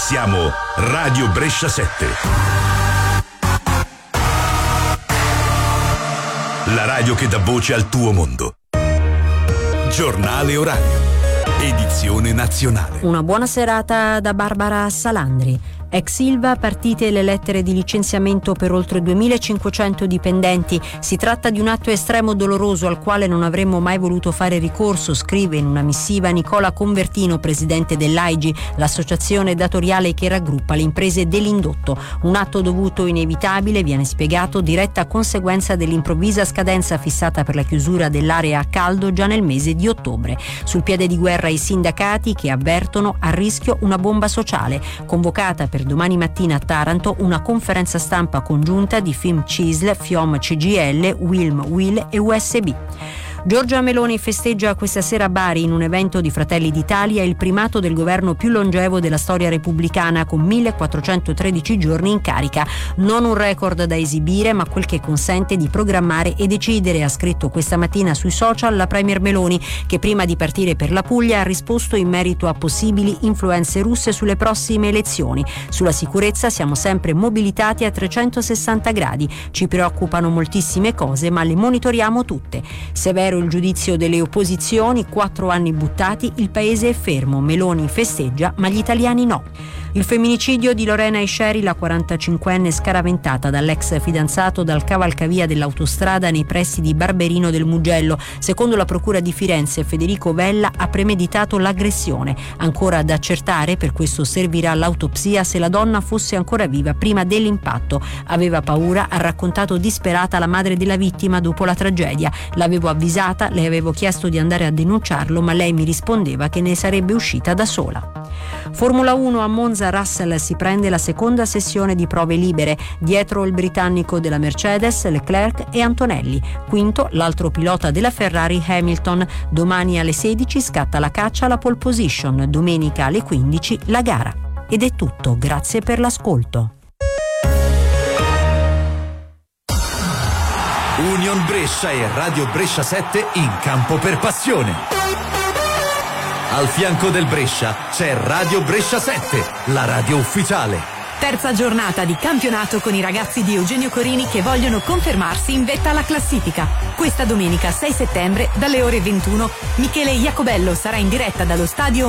Siamo Radio Brescia 7. La radio che dà voce al tuo mondo. Giornale orario. Edizione nazionale. Una buona serata da Barbara Salandri. Ex Ilva, partite le lettere di licenziamento per oltre 2.500 dipendenti. Si tratta di un atto estremo doloroso al quale non avremmo mai voluto fare ricorso, scrive in una missiva Nicola Convertino, presidente dell'AIGI, l'associazione datoriale che raggruppa le imprese dell'indotto. Un atto dovuto inevitabile, viene spiegato, diretta conseguenza dell'improvvisa scadenza fissata per la chiusura dell'area a caldo già nel mese di ottobre. Sul piede di guerra i sindacati che avvertono a rischio una bomba sociale. Convocata per domani mattina a Taranto una conferenza stampa congiunta di FIM-CISL, FIOM-CGIL, WILM-WIL e USB. Giorgia Meloni festeggia questa sera a Bari in un evento di Fratelli d'Italia il primato del governo più longevo della storia repubblicana con 1413 giorni in carica. Non un record da esibire, ma quel che consente di programmare e decidere, ha scritto questa mattina sui social la premier Meloni, che prima di partire per la Puglia ha risposto in merito a possibili influenze russe sulle prossime elezioni. Sulla sicurezza siamo sempre mobilitati a 360 gradi. Ci preoccupano moltissime cose, ma le monitoriamo tutte. Severo il giudizio delle opposizioni, 4 anni buttati, il paese è fermo, Meloni festeggia, ma gli italiani no. Il femminicidio di Lorena Esceri, la 45enne scaraventata dall'ex fidanzato dal cavalcavia dell'autostrada nei pressi di Barberino del Mugello. Secondo la procura di Firenze, Federico Vella ha premeditato l'aggressione. Ancora da accertare, per questo servirà l'autopsia, se la donna fosse ancora viva prima dell'impatto. Aveva paura, ha raccontato disperata la madre della vittima dopo la tragedia. L'avevo avvisata, le avevo chiesto di andare a denunciarlo, ma lei mi rispondeva che ne sarebbe uscita da sola. Formula 1 a Monza, Russell si prende la seconda sessione di prove libere. Dietro il britannico della Mercedes, Leclerc e Antonelli. Quinto l'altro pilota della Ferrari, Hamilton. Domani alle 16 scatta la caccia alla pole position. Domenica alle 15 la gara. Ed è tutto, grazie per l'ascolto. Union Brescia e Radio Brescia 7 in campo per passione. Al fianco del Brescia c'è Radio Brescia 7, la radio ufficiale. Terza giornata di campionato con i ragazzi di Eugenio Corini che vogliono confermarsi in vetta alla classifica. Questa domenica 6 settembre dalle ore 21 Michele Iacobello sarà in diretta dallo stadio